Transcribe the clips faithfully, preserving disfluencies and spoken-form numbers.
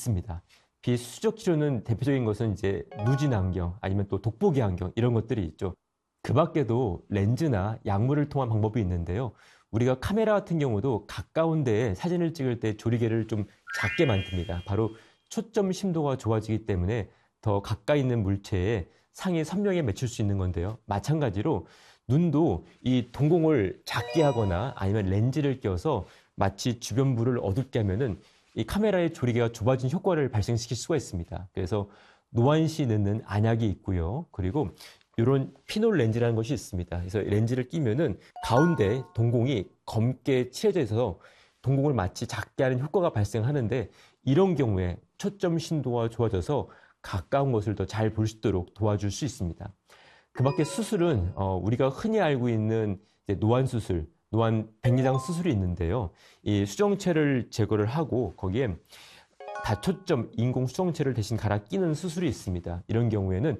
있습니다. 비수적 치료는 대표적인 것은 이제 누진 안경 아니면 또 돋보기 안경 이런 것들이 있죠. 그 밖에도 렌즈나 약물을 통한 방법이 있는데요. 우리가 카메라 같은 경우도 가까운 데에 사진을 찍을 때 조리개를 좀 작게 만듭니다. 바로 초점 심도가 좋아지기 때문에 더 가까이 있는 물체에 상이 선명히 맺힐 수 있는 건데요. 마찬가지로 눈도 이 동공을 작게 하거나 아니면 렌즈를 껴서 마치 주변부를 어둡게 하면은 이 카메라의 조리개가 좁아진 효과를 발생시킬 수가 있습니다. 그래서 노안시 넣는 안약이 있고요. 그리고 이런 피놀 렌즈라는 것이 있습니다. 그래서 렌즈를 끼면은 가운데 동공이 검게 칠해져 있어서 동공을 마치 작게 하는 효과가 발생하는데 이런 경우에 초점 심도가 좋아져서 가까운 것을 더 잘 볼 수 있도록 도와줄 수 있습니다. 그 밖에 수술은 어, 우리가 흔히 알고 있는 이제 노안 수술, 노안 백내장 수술이 있는데요. 이 수정체를 제거를 하고 거기에 다초점 인공 수정체를 대신 갈아 끼는 수술이 있습니다. 이런 경우에는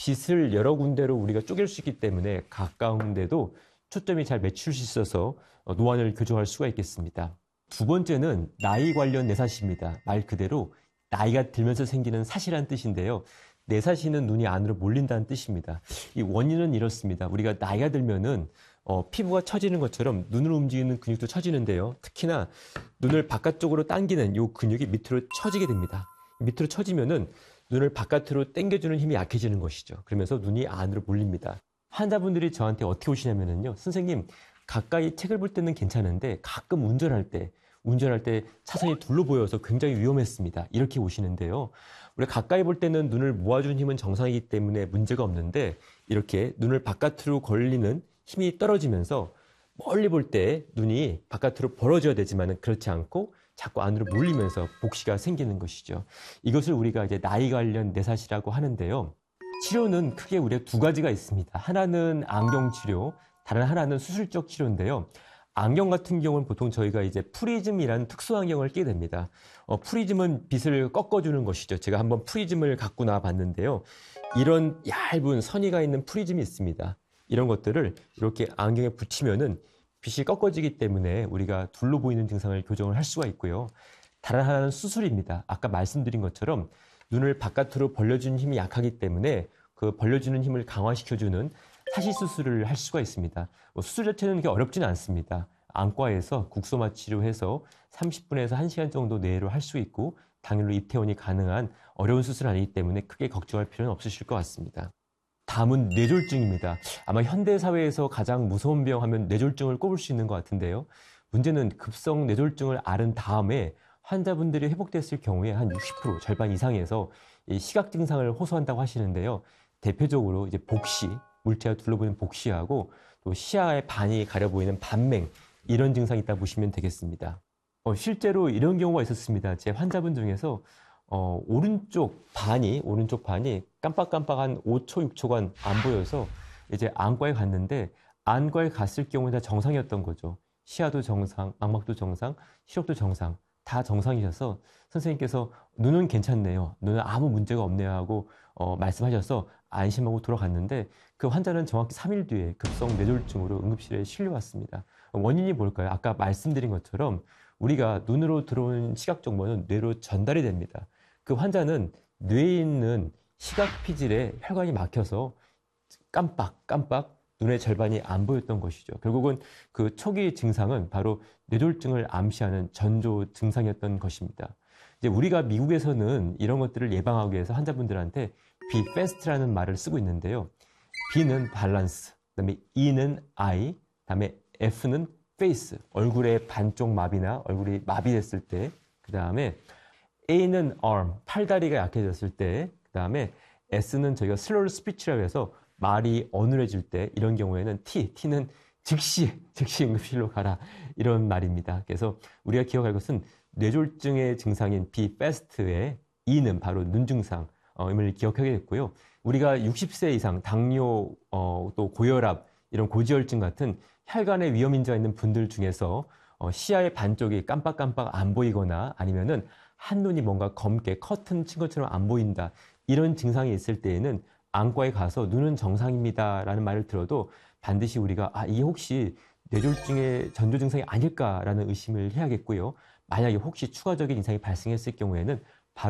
빛을 여러 군데로 우리가 쪼갤 수 있기 때문에 가까운 데도 초점이 잘 맺힐 수 있어서 노안을 교정할 수가 있겠습니다. 두 번째는 나이 관련 내사시입니다. 말 그대로 나이가 들면서 생기는 사시라는 뜻인데요. 내사시는 눈이 안으로 몰린다는 뜻입니다. 이 원인은 이렇습니다. 우리가 나이가 들면은 어, 피부가 처지는 것처럼 눈을 움직이는 근육도 처지는데요. 특히나 눈을 바깥쪽으로 당기는 이 근육이 밑으로 처지게 됩니다. 밑으로 처지면은 눈을 바깥으로 당겨주는 힘이 약해지는 것이죠. 그러면서 눈이 안으로 몰립니다. 환자분들이 저한테 어떻게 오시냐면요. 선생님, 가까이 책을 볼 때는 괜찮은데 가끔 운전할 때, 운전할 때 차선이 둘로 보여서 굉장히 위험했습니다. 이렇게 오시는데요. 우리가 가까이 볼 때는 눈을 모아주는 힘은 정상이기 때문에 문제가 없는데 이렇게 눈을 바깥으로 걸리는 힘이 떨어지면서 멀리 볼 때 눈이 바깥으로 벌어져야 되지만 그렇지 않고 자꾸 안으로 몰리면서 복시가 생기는 것이죠. 이것을 우리가 이제 나이 관련 내사시라고 하는데요. 치료는 크게 우리가 두 가지가 있습니다. 하나는 안경 치료, 다른 하나는 수술적 치료인데요. 안경 같은 경우는 보통 저희가 이제 프리즘이라는 특수 안경을 끼게 됩니다. 어, 프리즘은 빛을 꺾어주는 것이죠. 제가 한번 프리즘을 갖고 나와 봤는데요. 이런 얇은 선의가 있는 프리즘이 있습니다. 이런 것들을 이렇게 안경에 붙이면은 빛이 꺾어지기 때문에 우리가 둘로 보이는 증상을 교정을 할 수가 있고요. 다른 하나는 수술입니다. 아까 말씀드린 것처럼 눈을 바깥으로 벌려주는 힘이 약하기 때문에 그 벌려주는 힘을 강화시켜주는 사시 수술을 할 수가 있습니다. 뭐 수술 자체는 그렇게 어렵지는 않습니다. 안과에서 국소마 치료해서 삼십 분에서 한 시간 정도 내로 할 수 있고 당일로 입퇴원이 가능한 어려운 수술은 아니기 때문에 크게 걱정할 필요는 없으실 것 같습니다. 다음은 뇌졸중입니다. 아마 현대사회에서 가장 무서운 병 하면 뇌졸중을 꼽을 수 있는 것 같은데요. 문제는 급성 뇌졸중을 앓은 다음에 환자분들이 회복됐을 경우에 한 육십 퍼센트 절반 이상에서 이 시각 증상을 호소한다고 하시는데요. 대표적으로 이제 복시, 물체가 둘러보이는 복시하고 또 시야의 반이 가려 보이는 반맹 이런 증상이 있다 보시면 되겠습니다. 어, 실제로 이런 경우가 있었습니다. 제 환자분 중에서 어, 오른쪽 반이 오른쪽 반이 깜빡깜빡 한 오 초, 육 초간 안 보여서 이제 안과에 갔는데 안과에 갔을 경우에 다 정상이었던 거죠. 시야도 정상, 망막도 정상, 시력도 정상, 다 정상이셔서 선생님께서 눈은 괜찮네요. 눈은 아무 문제가 없네요 하고 어, 말씀하셔서 안심하고 돌아갔는데 그 환자는 정확히 삼 일 뒤에 급성 뇌졸중으로 응급실에 실려왔습니다. 원인이 뭘까요? 아까 말씀드린 것처럼 우리가 눈으로 들어오는 시각 정보는 뇌로 전달이 됩니다. 그 환자는 뇌에 있는 시각 피질에 혈관이 막혀서 깜빡깜빡 눈의 절반이 안 보였던 것이죠. 결국은 그 초기 증상은 바로 뇌졸중을 암시하는 전조 증상이었던 것입니다. 이제 우리가 미국에서는 이런 것들을 예방하기 위해서 환자분들한테 be fast라는 말을 쓰고 있는데요. B는 밸런스, 그다음에 E는 eye, 그다음에 F는 face, 얼굴의 반쪽 마비나 얼굴이 마비됐을 때, 그다음에 A는 arm, 팔다리가 약해졌을 때, 그다음에 S는 저희가 slur speech라고 해서 말이 어눌해질 때, 이런 경우에는 T, T는 즉시, 즉시 응급실로 가라 이런 말입니다. 그래서 우리가 기억할 것은 뇌졸중의 증상인 be fast의 E는 바로 눈 증상, 임을 기억하겠고요. 우리가 육십 세 이상 당뇨, 어, 또 고혈압, 이런 고지혈증 같은 혈관에 위험 인자가 있는 분들 중에서 어, 시야의 반쪽이 깜빡깜빡 안 보이거나 아니면은 한눈이 뭔가 검게 커튼 친 것처럼 안 보인다. 이런 증상이 있을 때에는 안과에 가서 눈은 정상입니다 라는 말을 들어도 반드시 우리가 아, 이게 혹시 뇌졸중의 전조 증상이 아닐까라는 의심을 해야겠고요. 만약에 혹시 추가적인 이상이 발생했을 경우에는